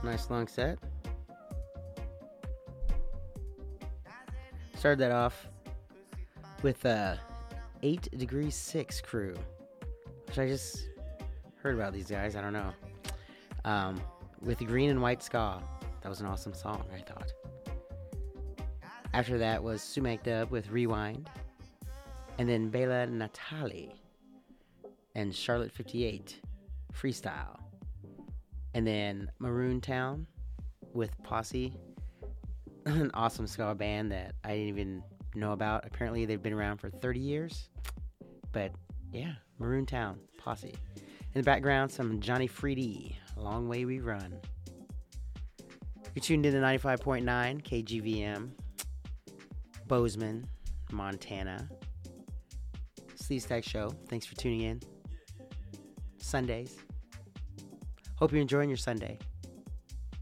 Nice long set. Started that off with 8 Degrees 6 crew, which I just heard about these guys. I don't know. With Green and White Ska. That was an awesome song, I thought. After that was Sumac Dub with Rewind. And then Bela Natali and Charlotte 58 Freestyle. And then Maroon Town with Posse. An awesome ska band that I didn't even know about. Apparently they've been around for 30 years. But yeah, Maroon Town, Posse. In the background, some Johnny Freedy, Long Way We Run. You're tuned in to 95.9 KGVM, Bozeman, Montana. Sleeve Stack Show. Thanks for tuning in. Sundays. Hope you're enjoying your Sunday.